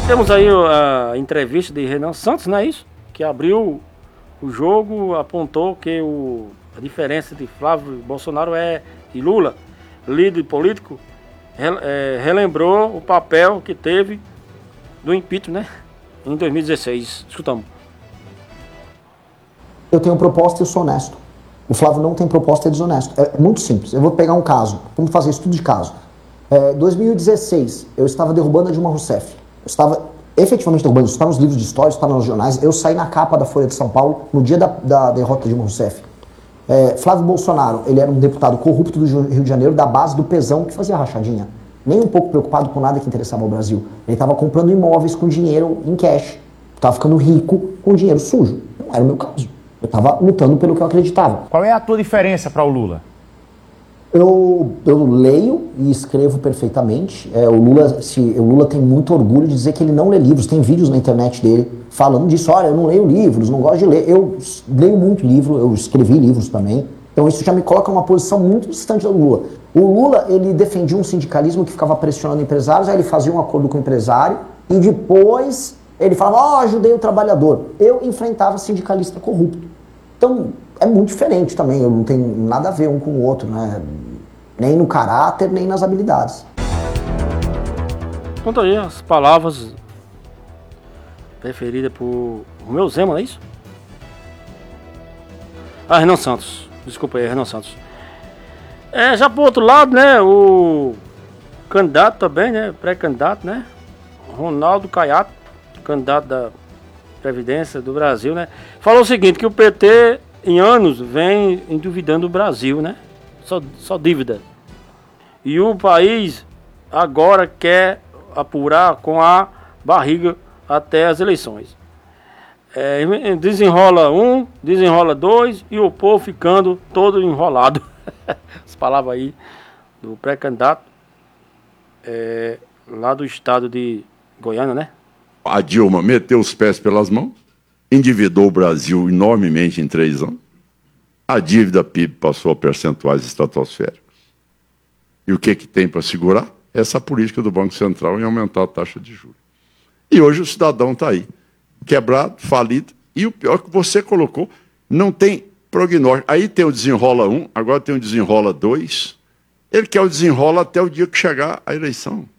Temos aí a entrevista de Renan Santos, não é isso? Que abriu o jogo, apontou que a diferença de Flávio Bolsonaro e Lula, líder político, relembrou o papel que teve do impeachment, né? Em 2016. Escutamos. Eu tenho proposta e eu sou honesto. O Flávio não tem proposta e é desonesto. É muito simples. Eu vou pegar um caso. Vamos fazer estudo de caso. 2016, eu estava derrubando a Dilma Rousseff. Eu estava efetivamente derrubando. Isso está nos livros de história, isso está nos jornais. Eu saí na capa da Folha de São Paulo no dia da derrota de Dilma Rousseff. Flávio Bolsonaro, ele era um deputado corrupto do Rio de Janeiro, da base do Pesão, que fazia rachadinha. Nem um pouco preocupado com nada que interessava ao Brasil. Ele estava comprando imóveis com dinheiro em cash. Estava ficando rico com dinheiro sujo. Não era o meu caso. Eu estava lutando pelo que eu acreditava. Qual é a tua diferença para o Lula? Eu leio e escrevo perfeitamente. O Lula tem muito orgulho de dizer que ele não lê livros. Tem vídeos na internet dele falando disso. Olha, eu não leio livros, não gosto de ler. Eu leio muito livro, eu escrevi livros também. Então isso já me coloca numa posição muito distante do Lula. O Lula, ele defendia um sindicalismo que ficava pressionando empresários, aí ele fazia um acordo com o empresário e depois ele falava, ajudei o trabalhador. Eu enfrentava sindicalista corrupto. Então, é muito diferente também, eu não tenho nada a ver um com o outro, né? Nem no caráter, nem nas habilidades. Conta aí as palavras preferidas por Romeu Zema, não é isso? Renan Santos. Desculpa aí, Renan Santos. Já pro outro lado, né, o candidato também, né, pré-candidato, né, Ronaldo Caiado, candidato da Previdência do Brasil, né, falou o seguinte, que o PT em anos vem endividando o Brasil, né, só dívida. E o país agora quer apurar com a barriga até as eleições. Desenrola um, desenrola dois e o povo ficando todo enrolado. As palavras aí do pré-candidato lá do estado de Goiânia, né? A Dilma meteu os pés pelas mãos, endividou o Brasil enormemente em 3 anos. A dívida PIB passou a percentuais estratosféricos. E o que tem para segurar? Essa política do Banco Central em aumentar a taxa de juros. E hoje o cidadão está aí, quebrado, falido, e o pior que você colocou, não tem prognóstico. Aí tem o desenrola 1, agora tem o desenrola 2. Ele quer o desenrola até o dia que chegar a eleição.